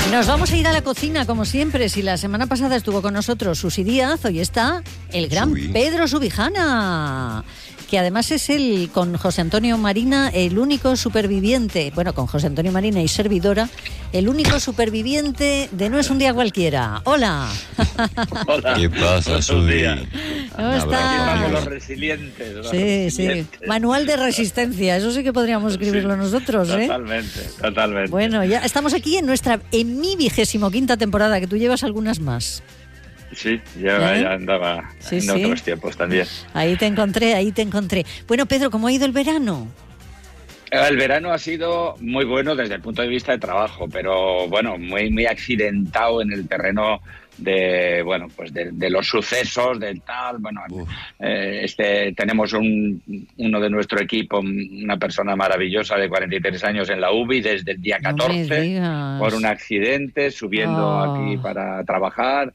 Nos vamos a ir a la cocina, como siempre. Si la semana pasada estuvo con nosotros Susi Díaz, hoy está el gran Pedro Subijana, que además es con José Antonio Marina, el único superviviente, bueno, con José Antonio Marina y servidora, el único superviviente de No es un día cualquiera. ¡Hola! Hola. ¿Qué pasa, Susi? ¿Cómo estás? Los resilientes. Sí. Manual de resistencia, eso sí que podríamos escribirlo nosotros, ¿eh? Totalmente. Bueno, ya estamos aquí en mi 25ª temporada, que tú llevas algunas más. Sí, ya andaba en otros tiempos también. Ahí te encontré. Bueno, Pedro, ¿cómo ha ido el verano? El verano ha sido muy bueno desde el punto de vista de trabajo, pero bueno, muy accidentado en el terreno de los sucesos, del tal. Bueno, tenemos uno de nuestro equipo, una persona maravillosa de 43 años en la UBI desde el día 14 por un accidente subiendo aquí para trabajar.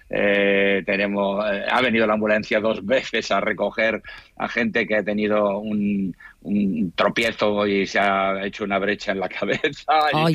Ha venido la ambulancia 2 veces a recoger a gente que ha tenido un tropiezo y se ha hecho una brecha en la cabeza. Ay.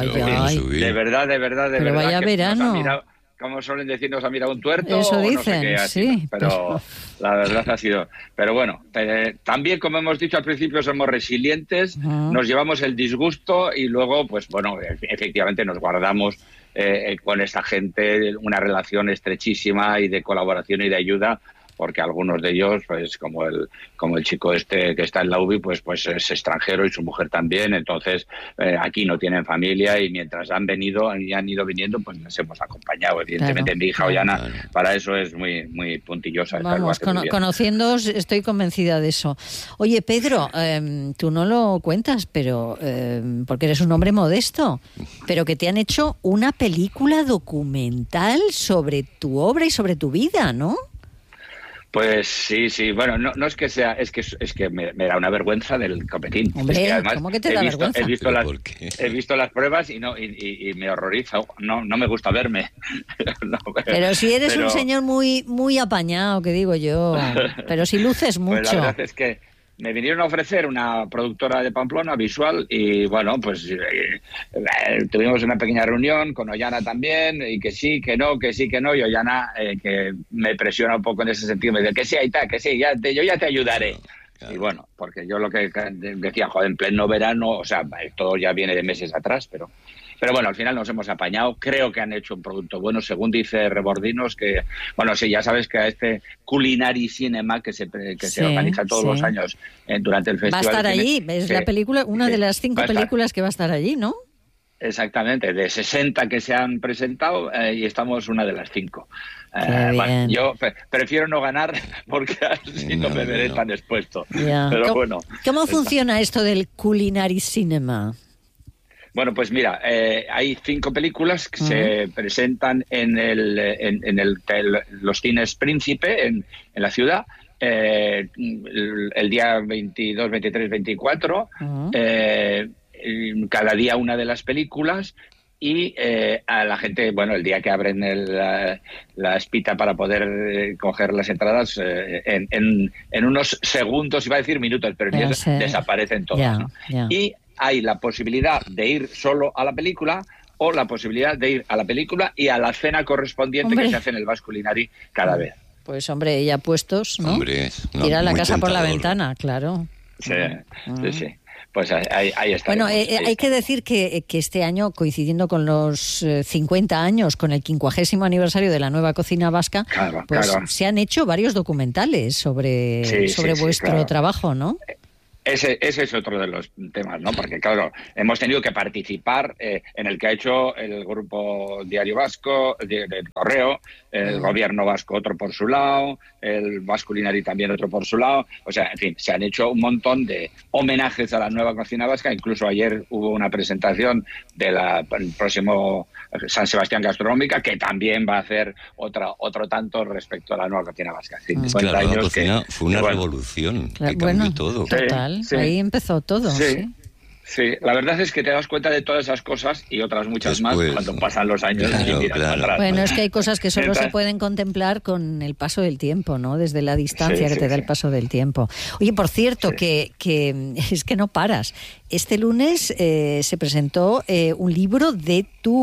De verdad. Pero vaya verano. Como suelen decir, nos ha mirado un tuerto. Eso dicen, no sé qué ha sido, pero la verdad ha sido. Pero bueno, también, como hemos dicho al principio, somos resilientes, nos llevamos el disgusto y luego, pues bueno, efectivamente nos guardamos con esa gente una relación estrechísima y de colaboración y de ayuda, porque algunos de ellos, pues como el chico que está en la UBI, pues es extranjero y su mujer también, entonces aquí no tienen familia y mientras han venido y han ido viniendo, pues les hemos acompañado. Evidentemente mi hija Ollana para eso es muy puntillosa. Vamos, conociéndoos estoy convencida de eso. Oye, Pedro, tú no lo cuentas, pero porque eres un hombre modesto, pero que te han hecho una película documental sobre tu obra y sobre tu vida, ¿no? Pues sí. Bueno, no es que sea, es que me da una vergüenza del copetín. Hombre, es que además ¿cómo que te da vergüenza? He visto las pruebas y me horroriza. No me gusta verme. Pero si eres un señor muy apañado, que digo yo. Pero si luces mucho. Pues la verdad es que me vinieron a ofrecer una productora de Pamplona, Visual, y bueno, pues tuvimos una pequeña reunión con Ollana también, y que sí, que no, y Ollana, que me presiona un poco en ese sentido, me dice que sí, ahí está, que sí, yo ya te ayudaré. Claro. Y bueno, porque yo lo que decía, en pleno verano, o sea, todo ya viene de meses atrás, pero bueno, al final nos hemos apañado. Creo que han hecho un producto bueno, según dice Rebordinos, que, bueno, sí, ya sabes que a este Culinary Cinema que se organiza todos los años durante el festival. Va a estar allí, es la película, una de las 5 películas que va a estar allí, ¿no? Exactamente, de 60 que se han presentado y estamos una de las 5. Bueno, yo prefiero no ganar porque así no me veré tan expuesto. Pero bueno. ¿Cómo funciona esto del Culinary Cinema? Bueno, pues mira, hay 5 películas que se presentan en los cines Príncipe, en la ciudad, el día 22, 23, 24, cada día una de las películas, y a la gente, bueno, el día que abren la espita para poder coger las entradas, en unos segundos, iba a decir minutos, pero desaparecen todas, ¿no? Y hay la posibilidad de ir solo a la película o la posibilidad de ir a la película y a la cena correspondiente que se hace en el Basque Culinary cada vez. Pues hombre, ya puestos, ¿no? Hombre, tirar la casa por la ventana, claro. Sí. Pues ahí está. Bueno, hay que decir que este año, coincidiendo con los 50 años, con el 50º aniversario de la nueva cocina vasca, se han hecho varios documentales sobre vuestro trabajo, ¿no? Ese es otro de los temas, ¿no? Porque, claro, hemos tenido que participar en el que ha hecho el Grupo Diario Vasco, del Correo, el Gobierno Vasco otro por su lado, el Basque Culinary también otro por su lado. O sea, en fin, se han hecho un montón de homenajes a la nueva cocina vasca. Incluso ayer hubo una presentación del próximo San Sebastián Gastronómica, que también va a hacer otro tanto respecto a la nueva cocina vasca. Sí, la nueva cocina fue una revolución, que cambió todo. Total. Ahí empezó todo. Sí, la verdad es que te das cuenta de todas esas cosas y otras muchas más cuando pasan los años. Claro. Bueno, es que hay cosas que solo se pueden contemplar con el paso del tiempo, ¿no? Desde la distancia que te da el paso del tiempo. Oye, por cierto, que es que no paras. Este lunes se presentó un libro de tu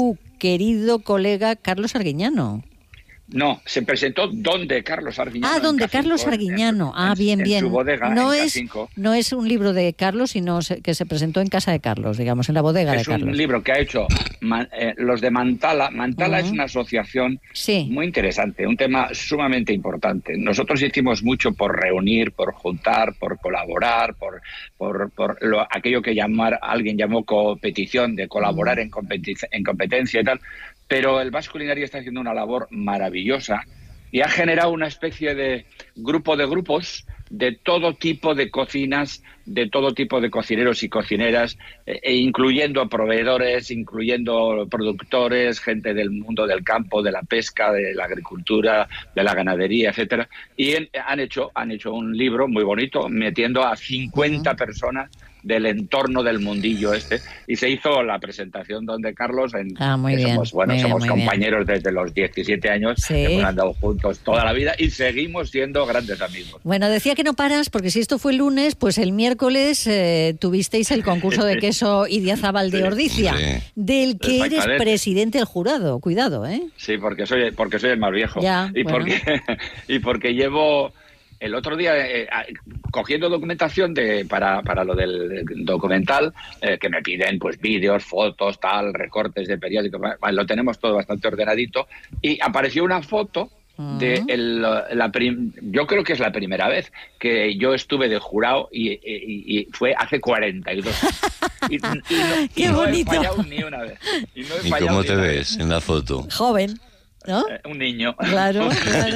querido colega Carlos Arguiñano. No, se presentó donde Carlos Arguiñano. Donde Carlos Arguiñano. Bien. En su bodega, no en es, K5. No es un libro de Carlos, sino que se presentó en casa de Carlos, digamos, en la bodega de Carlos. Es un libro que ha hecho los de Mantala. Mantala es una asociación muy interesante, un tema sumamente importante. Nosotros hicimos mucho por reunir, por juntar, por colaborar, por aquello que alguien llamó competición, de colaborar en competencia y tal. Pero el Basque Culinary está haciendo una labor maravillosa y ha generado una especie de grupo de grupos de todo tipo de cocinas, de todo tipo de cocineros y cocineras, incluyendo proveedores, incluyendo productores, gente del mundo del campo, de la pesca, de la agricultura, de la ganadería, etcétera. Y han hecho un libro muy bonito, metiendo a 50 personas del entorno del mundillo y se hizo la presentación donde Carlos somos compañeros desde los 17 años, hemos andado juntos toda la vida y seguimos siendo grandes amigos. Bueno, decía que no paras, porque si esto fue el lunes, pues el miércoles tuvisteis el concurso de queso Idiazabal de Ordizia, del que eres presidente del jurado. Cuidado, ¿eh? Sí, porque soy el más viejo. Porque llevo... El otro día, cogiendo documentación para lo del documental, que me piden pues vídeos, fotos, recortes de periódicos, lo tenemos todo bastante ordenadito, y apareció una foto de yo creo que es la primera vez que yo estuve de jurado y fue hace 42 años. ¡Qué bonito! No he fallado ni una vez. ¿Y cómo te ves en la foto? Joven, ¿no? Un niño. Claro.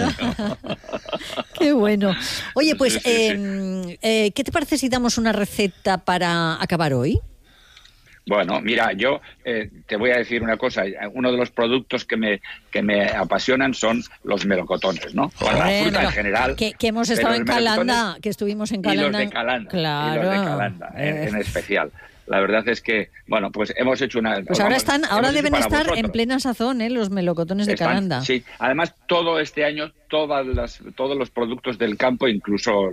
Qué bueno. Oye, pues, ¿qué te parece si damos una receta para acabar hoy? Bueno, mira, yo te voy a decir una cosa. Uno de los productos que me apasionan son los melocotones, ¿no? Bueno, la fruta en general. Que hemos estado en Calanda, que estuvimos en Calanda. Y los de Calanda. Claro. Y los de Calanda, en especial. La verdad es que, bueno, pues hemos hecho una... Pues ahora deben estar en plena sazón, los melocotones de Calanda. Sí, además todo este año, todos los productos del campo, incluso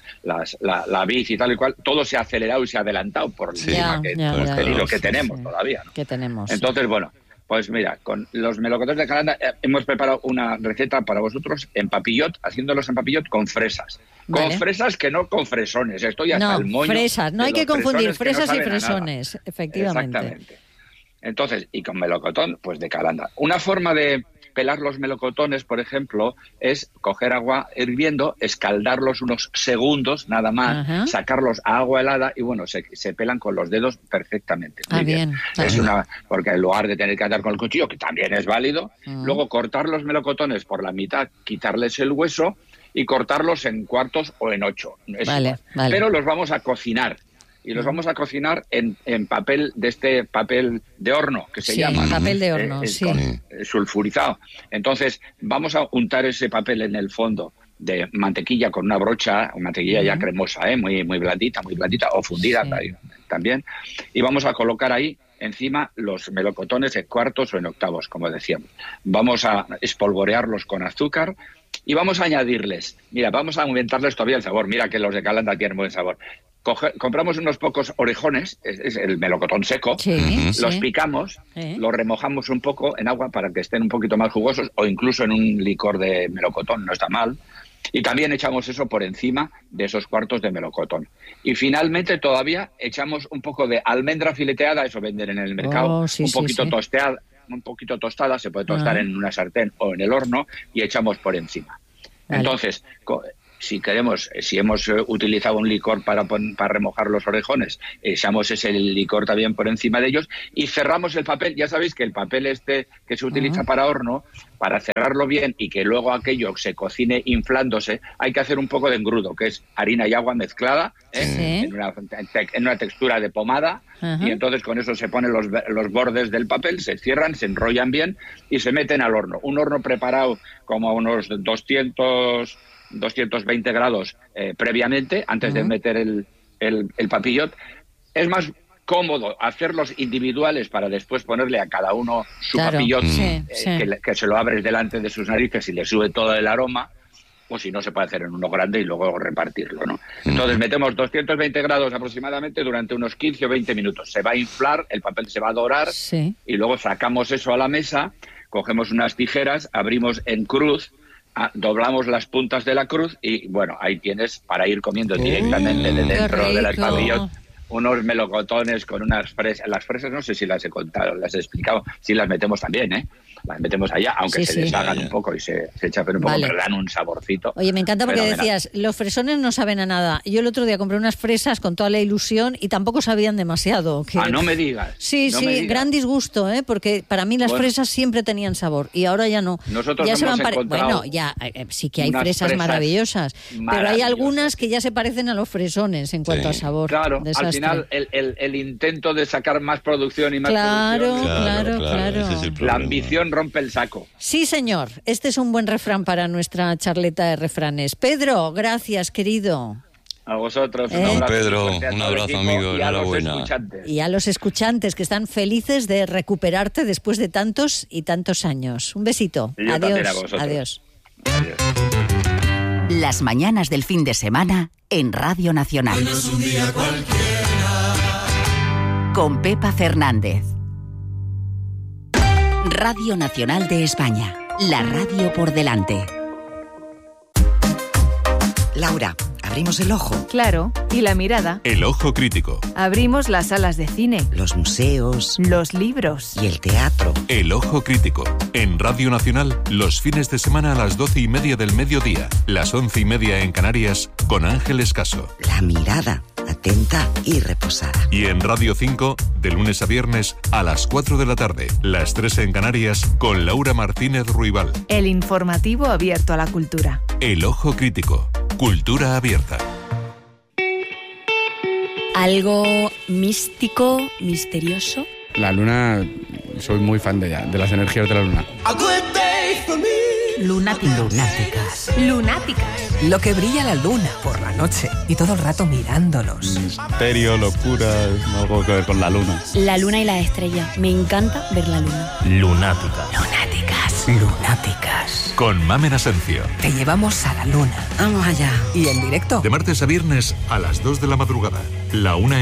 la vid y tal y cual, todo se ha acelerado y se ha adelantado por el clima que tenemos todavía, ¿no? Que tenemos. Entonces, bueno, pues mira, con los melocotones de Calanda hemos preparado una receta para vosotros en papillot, haciéndolos en papillot con fresas. Con fresas que no con fresones. Estoy hasta el moño. Fresas, no hay que confundir fresas y fresones, efectivamente. Exactamente. Entonces, y con melocotón, pues de Calanda. Una forma de pelar los melocotones, por ejemplo, es coger agua hirviendo, escaldarlos unos segundos, nada más, sacarlos a agua helada y bueno, se pelan con los dedos perfectamente. Muy bien. Porque en lugar de tener que andar con el cuchillo, que también es válido, luego cortar los melocotones por la mitad, quitarles el hueso y cortarlos en cuartos o en 8. Vale. Pero los vamos a cocinar. Y los vamos a cocinar en papel de horno, que se llama. Papel de horno, sulfurizado. Entonces, vamos a untar ese papel en el fondo de mantequilla con una brocha, mantequilla ya cremosa, muy blandita, o fundida también. Y vamos a colocar ahí encima los melocotones en cuartos o en octavos, como decíamos. Vamos a espolvorearlos con azúcar y vamos a añadirles, vamos a aumentarles todavía el sabor. Mira que los de Calanda tienen buen sabor. Compramos unos pocos orejones, es el melocotón seco, los picamos, los remojamos un poco en agua para que estén un poquito más jugosos o incluso en un licor de melocotón, no está mal. Y también echamos eso por encima de esos cuartos de melocotón. Y finalmente todavía echamos un poco de almendra fileteada, eso venden en el mercado, un poquito tostada, se puede tostar en una sartén o en el horno y echamos por encima. Vale. Entonces, si hemos utilizado un licor para remojar los orejones, echamos ese licor también por encima de ellos y cerramos el papel. Ya sabéis que el papel que se utiliza para horno, para cerrarlo bien y que luego aquello se cocine inflándose, hay que hacer un poco de engrudo, que es harina y agua mezclada en una textura de pomada, y entonces con eso se ponen los bordes del papel, se cierran, se enrollan bien y se meten al horno. Un horno preparado como a unos 220 grados previamente, antes de meter el papillot. Es más cómodo hacerlos individuales para después ponerle a cada uno su papillot, que se lo abres delante de sus narices y le sube todo el aroma. o si no se puede hacer en uno grande y luego repartirlo, ¿no? Entonces metemos 220 grados aproximadamente durante unos 15 o 20 minutos. Se va a inflar, el papel se va a dorar y luego sacamos eso a la mesa, cogemos unas tijeras, abrimos en cruz, doblamos las puntas de la cruz y bueno, ahí tienes para ir comiendo directamente de dentro de las papillas unos melocotones con unas fresas. Las fresas no sé si las he contado, las he explicado, sí las metemos también, las metemos allá, aunque se deshagan un poco y se chapen un poco, pero dan un saborcito. Oye, me encanta porque decías, los fresones no saben a nada. Yo el otro día compré unas fresas con toda la ilusión y tampoco sabían demasiado. No me digas. Sí, gran disgusto, porque para mí las fresas siempre tenían sabor y ahora ya no. Nosotros hemos encontrado sí que hay fresas maravillosas, pero hay algunas que ya se parecen a los fresones en cuanto a sabor. Claro, al final el intento de sacar más producción y más producción. Claro. La ambición rompe el saco. Sí, señor. Este es un buen refrán para nuestra charleta de refranes. Pedro, gracias, querido. A vosotros. Un abrazo, Pedro, un abrazo, amigo. Enhorabuena. Y a los escuchantes que están felices de recuperarte después de tantos y tantos años. Un besito. Adiós. Las mañanas del fin de semana en Radio Nacional. No es un día cualquiera. Con Pepa Fernández. Radio Nacional de España. La radio por delante. Laura, abrimos el ojo. Claro, y la mirada. El ojo crítico. Abrimos las salas de cine. Los museos. Los libros. Y el teatro. El ojo crítico. En Radio Nacional, los fines de semana a las 12:30 del mediodía, las 11:30 en Canarias, con Ángeles Caso. La mirada, atenta y reposada. Y en Radio 5, de lunes a viernes, a las 4 de la tarde, las 3 en Canarias, con Laura Martínez Ruibal. El informativo abierto a la cultura. El ojo crítico. Cultura abierta. ¿Algo místico, misterioso? La luna, soy muy fan de las energías de la luna. Lunáticas. Lo que brilla la luna por la noche y todo el rato mirándolos. Misterio, locura, algo que ver con la luna. La luna y las estrellas. Me encanta ver la luna. Lunáticas. Con Mamen Asencio. Te llevamos a la luna. Vamos allá. Y en directo. De martes a viernes a las 2 de la madrugada. La 1